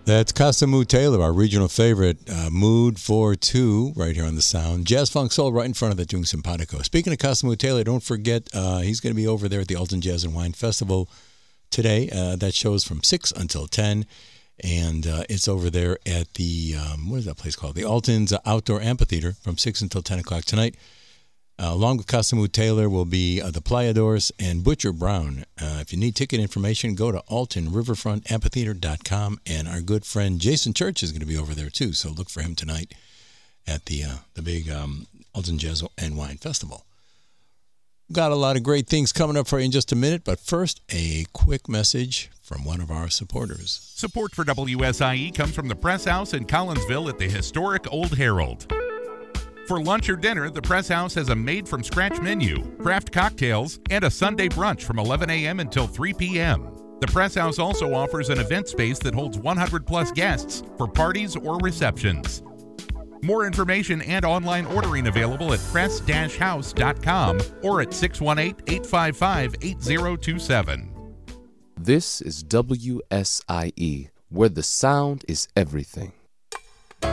That's Casamu Taylor, our regional favorite, Mood for Two, right here on the Sound. Jazz Funk Soul right in front of the Doing Simpatico. Speaking of Casamu Taylor, don't forget, he's going to be over there at the Alton Jazz and Wine Festival today. That show's from 6 until 10, and it's over there at the, what is that place called? The Alton's Outdoor Amphitheater from 6 until 10 o'clock tonight. Along with Casamu Taylor will be the Playadors and Butcher Brown. If you need ticket information, go to altonriverfrontamphitheater.com. And our good friend Jason Church is going to be over there too, so look for him tonight at the big Alton Jazz and Wine Festival. Got a lot of great things coming up for you in just a minute, but first, a quick message from one of our supporters. Support for WSIE comes from the Press House in Collinsville at the historic Old Herald. For lunch or dinner, the Press House has a made-from-scratch menu, craft cocktails, and a Sunday brunch from 11 a.m. until 3 p.m. The Press House also offers an event space that holds 100-plus guests for parties or receptions. More information and online ordering available at press-house.com or at 618-855-8027. This is WSIE, where the sound is everything.